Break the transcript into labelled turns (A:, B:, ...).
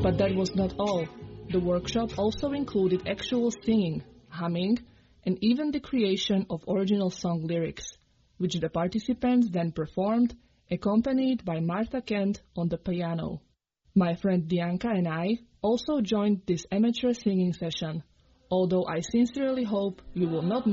A: But that was not all. The workshop also included actual singing, humming, and even the creation of original song lyrics, which the participants then performed, accompanied by Martha Kent on the piano. My friend Dianka and I also joined this amateur singing session, although I sincerely hope you will not